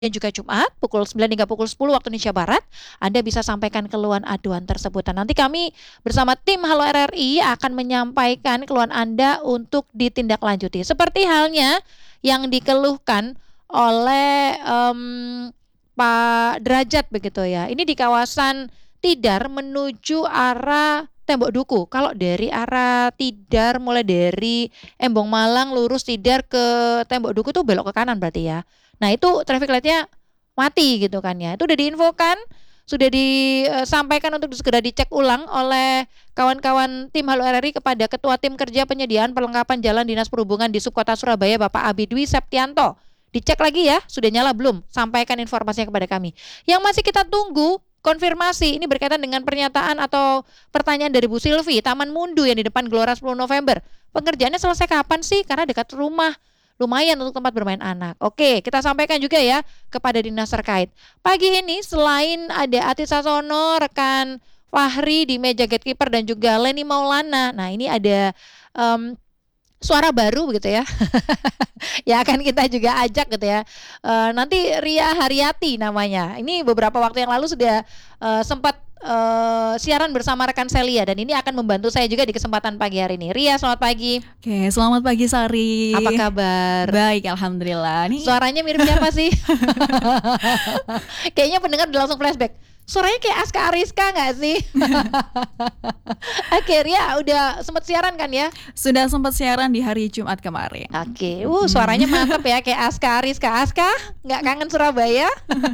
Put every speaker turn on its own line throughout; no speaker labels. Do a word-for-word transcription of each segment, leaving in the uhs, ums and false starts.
dan juga Jumat pukul sembilan hingga pukul sepuluh waktu Indonesia Barat, Anda bisa sampaikan keluhan aduan tersebut. Dan nanti kami bersama tim Halo R R I akan menyampaikan keluhan Anda untuk ditindaklanjuti. Seperti halnya yang dikeluhkan oleh um, Pak Derajat begitu ya. Ini di kawasan Tidar menuju arah Tembok Duku. Kalau dari arah Tidar mulai dari Embong Malang lurus Tidar ke Tembok Duku tuh belok ke kanan berarti ya. Nah itu traffic light-nya mati gitu kan ya. Itu udah diinfokan, sudah disampaikan untuk segera dicek ulang oleh kawan-kawan tim Halo R R I kepada Ketua Tim Kerja Penyediaan Perlengkapan Jalan Dinas Perhubungan di Subkota Surabaya Bapak Abidwi Septianto. Dicek lagi ya, sudah nyala belum? Sampaikan informasinya kepada kami. Yang masih kita tunggu konfirmasi ini berkaitan dengan pernyataan atau pertanyaan dari Bu Silvi, Taman Mundu yang di depan Gelora sepuluh November. Pengerjaannya selesai kapan sih? Karena dekat rumah. Lumayan untuk tempat bermain anak. Oke, kita sampaikan juga ya kepada dinas terkait. Pagi ini selain ada Ati Sasono, rekan Fahri di meja gatekeeper dan juga Leni Maulana. Nah ini ada um, suara baru begitu ya. Ya akan kita juga ajak gitu ya. Uh, nanti Ria Haryati namanya. Ini beberapa waktu yang lalu sudah uh, sempat Uh, siaran bersama rekan Celia dan ini akan membantu saya juga di kesempatan pagi hari ini. Ria, selamat pagi.
Oke, selamat pagi Sari.
Apa kabar?
Baik, alhamdulillah. Nih.
Suaranya mirip siapa sih? Kayaknya pendengar udah langsung flashback. Suaranya kayak Aska Ariska gak sih? Oke, Ria udah sempat siaran kan ya?
Sudah sempat siaran di hari Jumat kemarin.
Oke, uh suaranya mantap ya kayak Aska Ariska. Aska, gak kangen Surabaya?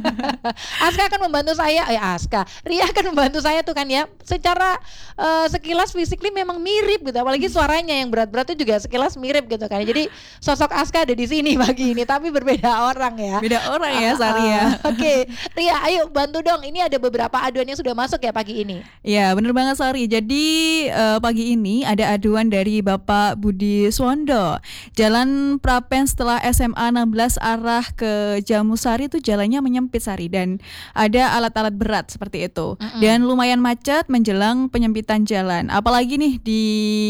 Aska akan membantu saya, eh Aska, Ria akan membantu saya tuh kan ya. Secara uh, sekilas physically memang mirip gitu, apalagi suaranya yang berat-berat itu juga sekilas mirip gitu kan. Jadi sosok Aska ada di sini pagi ini, tapi berbeda orang ya.
Beda orang ya Sari ya.
Uh, Oke, Ria ayo bantu dong, ini ada beberapa aduan yang sudah masuk ya pagi ini.
Ya benar banget Sari. Jadi uh, pagi ini ada aduan dari Bapak Budi Suwondo. Jalan Prapen setelah S M A enam belas arah ke Jamusari itu jalannya menyempit Sari dan ada alat-alat berat seperti itu. Mm-hmm. Dan lumayan macet menjelang penyempitan jalan. Apalagi nih di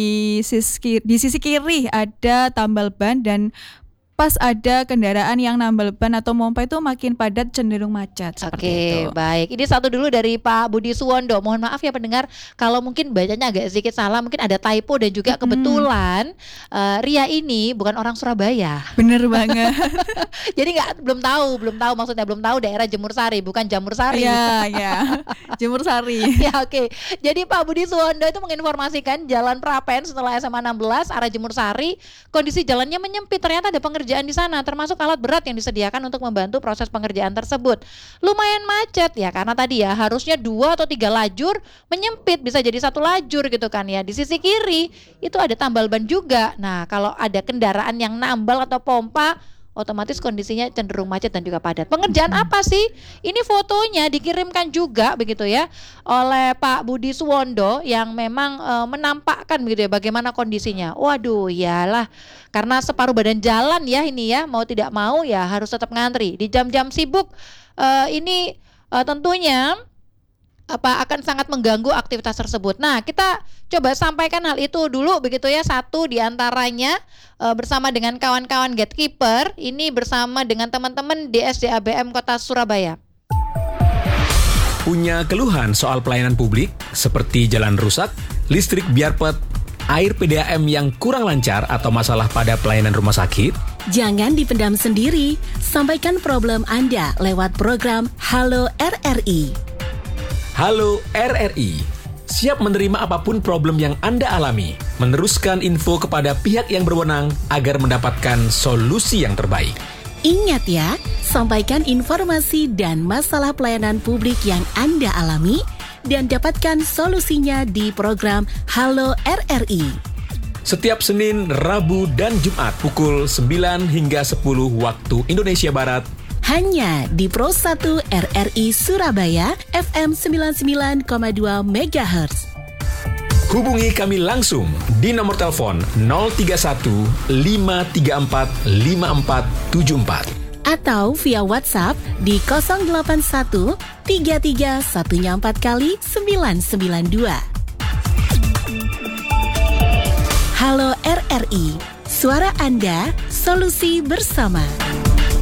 sisi di sisi kiri ada tambal ban dan pas ada kendaraan yang nambal ban atau mompa itu makin padat cenderung macet.
Oke, itu. Baik. Ini satu dulu dari Pak Budi Suwondo. Mohon maaf ya pendengar kalau mungkin bacanya agak sedikit salah, mungkin ada typo dan juga kebetulan hmm. uh, Ria ini bukan orang Surabaya.
Bener banget.
Jadi nggak belum tahu, belum tahu maksudnya belum tahu daerah Jemursari, bukan Jamursari.
Iya, iya. Jemursari.
Ya oke. Okay. Jadi Pak Budi Suwondo itu menginformasikan Jalan Prapen setelah S M A enam belas arah Jemursari, kondisi jalannya menyempit. Ternyata ada pengerjaan di sana, termasuk alat berat yang disediakan untuk membantu proses pengerjaan tersebut. Lumayan macet ya, karena tadi ya harusnya dua atau tiga lajur menyempit, bisa jadi satu lajur gitu kan ya. Di sisi kiri itu ada tambal ban juga. Nah kalau ada kendaraan yang nambal atau pompa, otomatis kondisinya cenderung macet dan juga padat. Pengerjaan hmm. apa sih? Ini fotonya dikirimkan juga begitu ya oleh Pak Budi Suwondo yang memang e, menampakkan begitu ya bagaimana kondisinya. Waduh, iyalah karena separuh badan jalan ya ini ya, mau tidak mau ya harus tetap ngantri di jam-jam sibuk. E, ini e, tentunya apa akan sangat mengganggu aktivitas tersebut. Nah, kita coba sampaikan hal itu dulu begitu ya. Satu diantaranya e, bersama dengan kawan-kawan gatekeeper, ini bersama dengan teman-teman D S D A B M Kota Surabaya.
Punya keluhan soal pelayanan publik seperti jalan rusak, listrik biarpet, air P D A M yang kurang lancar atau masalah pada pelayanan rumah sakit?
Jangan dipendam sendiri, sampaikan problem Anda lewat program Halo R R I.
Halo R R I, siap menerima apapun problem yang Anda alami, meneruskan info kepada pihak yang berwenang agar mendapatkan solusi yang terbaik.
Ingat ya, sampaikan informasi dan masalah pelayanan publik yang Anda alami dan dapatkan solusinya di program Halo R R I.
Setiap Senin, Rabu, dan Jumat pukul sembilan hingga sepuluh waktu Indonesia Barat.
Hanya di Pro satu R R I Surabaya F M sembilan puluh sembilan koma dua megahertz.
Hubungi kami langsung di nomor telepon nol tiga satu lima tiga empat lima empat tujuh empat
atau via WhatsApp di nol delapan satu tiga tiga satu empat kali sembilan sembilan dua. Halo R R I, suara Anda, solusi bersama.